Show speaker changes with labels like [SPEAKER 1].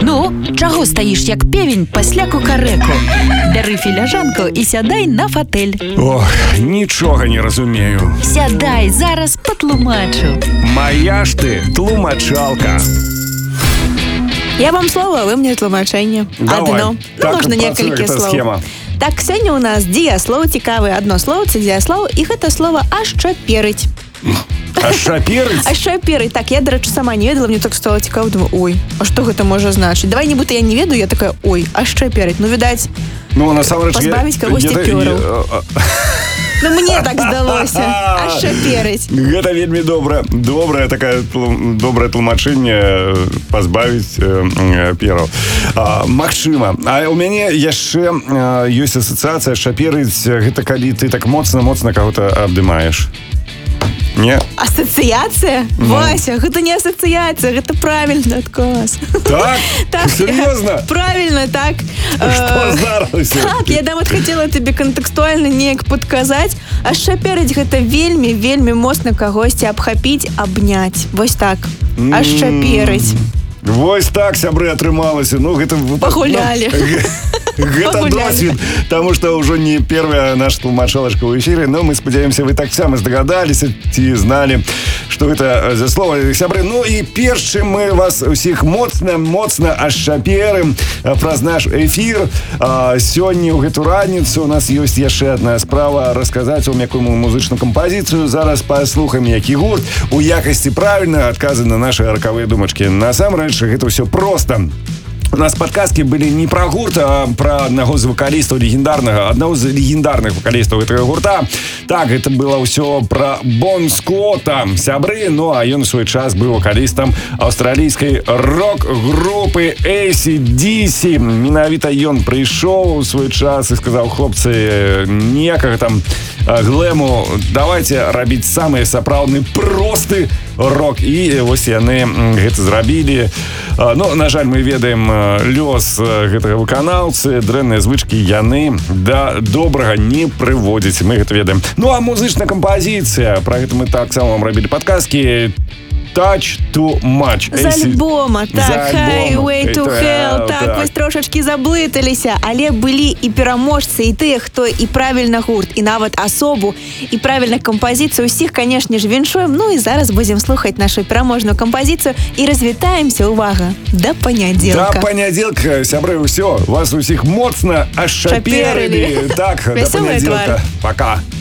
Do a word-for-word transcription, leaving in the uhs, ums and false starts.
[SPEAKER 1] Ну, чаго стаіш, як певень пасля кукарэку? Бяры філяжанку і сядай на фатэль.
[SPEAKER 2] Ох, нічога не разумею.
[SPEAKER 1] Сядай, зараз патлумачу.
[SPEAKER 2] Моя ж ты тлумачалка.
[SPEAKER 3] Я вам слово, а вы мне тлумачэнне.
[SPEAKER 2] Давай.
[SPEAKER 3] Адно. Ну,
[SPEAKER 2] Так
[SPEAKER 3] можна
[SPEAKER 2] і працуе
[SPEAKER 3] некалькі
[SPEAKER 2] гэта
[SPEAKER 3] слоў.
[SPEAKER 2] схема.
[SPEAKER 3] Так, сёння у нас дзеяслоў цікавы. Адно словце дзеяслоў, і гэта слова ашчаперыць.
[SPEAKER 2] Ашчаперыць?
[SPEAKER 3] Ашчаперыць. Так, я, дарэчы, сама не ведала, мне так стало цікава, думаю, ой, а што гэта можа значыць? Давай, нібыта я не ведаю, я такая, ой, ашчаперыць. Ну, відаць,
[SPEAKER 2] ну, насамрэч,
[SPEAKER 3] пазбавіць кагосьці пёраў. Ну, мне так здалося. Ашчаперыць.
[SPEAKER 2] Гэта вельмі добра. Добрая такая, добрае тлумачэнне пазбавіць э, пераў. А, магчыма. А у мяне яшчэ э, ёсць асацыяцыя ашчаперыць. Гэта калі ты так моцна-моцна каго-то абдымаеш. Не?
[SPEAKER 3] Асацыяцыя?
[SPEAKER 2] Ну.
[SPEAKER 3] Вася, гэта не асацыяцыя, гэта правільны адказ.
[SPEAKER 2] Так?
[SPEAKER 3] Так,
[SPEAKER 2] Серьезно?
[SPEAKER 3] Правильно, так.
[SPEAKER 2] Што здарылася?
[SPEAKER 3] Так, я нават хацела тебе контекстуальна неяк падказаць. Ашчаперыць гэта вельмі, вельмі моцна кагосьці абхапіць, абняць. Вось так. Ашчаперыць.
[SPEAKER 2] Вось так, сябры, атрымалася. Ну, гэта...
[SPEAKER 3] Пагулялі.
[SPEAKER 2] Гэта досвід, таму што ўжо не первая наша тлумачалачка ў эфіры, но мы спадзяёмся, вы таксама здагадаліся ці зналі, што гэта за слова, сябры. Ну і перш чым мы вас усіх моцна, моцна ашчаперым праз наш эфір. Сёння ў гэту раніцу у нас ёсць яшчэ адна справа расказаць вам якую музычную кампазіцыю. Зараз паслухаем, які гурт у якасці правільнага адказы на нашы ракавыя думачкі. Насамрэч, гэта ўсё проста. У нас падказкі былі не пра гурт, а пра аднаго з вакалістаў легендарнага, аднаго з легендарных вакалістаў гэтага гурта. Так, гэта было ўсё пра Бон Скотта, сябры, ну а ён у свой час быў вакалістам аўстралійскай рок-групы эй си ди си. Менавіта ён прыйшоў у свой час і сказаў: хлопцы, ніякага там глэму, давайте рабіць самы сапраўдны просты рок. І вось яны гэта зрабілі. Ну, на жаль, мы ведаем лёс гэтага выканаўцы. Дрэнныя звычкі яны да добрага не прыводзяць. Мы гэта ведаем. Ну, а музычная кампазіцыя, пра гэта мы таксама вам рабілі падказкі. Touch Too Much.
[SPEAKER 3] З альбома, так, Highway to Hell, так, так, вось трошачкі заблыталіся, але былі і пераможцы, і тыя, хто і правільна гурт, і нават асобу, і правільна кампазіцыю. Усіх, канешне ж, віншуем. Ну і зараз будзем слухаць нашу пераможную кампазіцыю і развітаемся, увага, да панядзелка.
[SPEAKER 2] Да панядзелка, сябры, ўсё, вас усіх моцна ашчаперылі. Так, да панядзелка. Пока.